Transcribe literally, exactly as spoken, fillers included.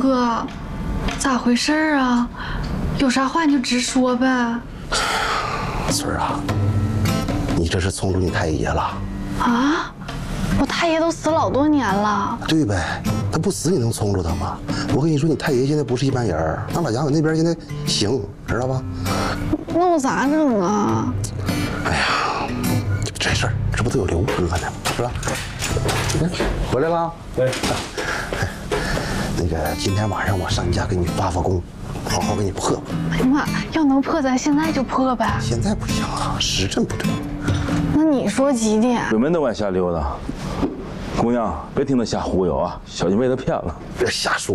哥，咋回事啊？有啥话你就直说呗。 孙儿啊，你这是冲着你太爷了。 啊？我太爷都死老多年了。 对呗，他不死你能冲着他吗？我跟你说，你太爷现在不是一般人，那老家伙那边现在行，知道吧？ 那我咋整啊？ 哎呀，这事儿这不都有刘哥呢，是吧？哎，回来了。对。那个今天晚上我上你家给你发发功，好好给你破。 哎呀妈，要能破咱现在就破呗。 现在不行啊，时辰不对。 那你说几点？ 鬼门都往下溜达。姑娘，别听他瞎忽悠啊，小心被他骗了。 别瞎说。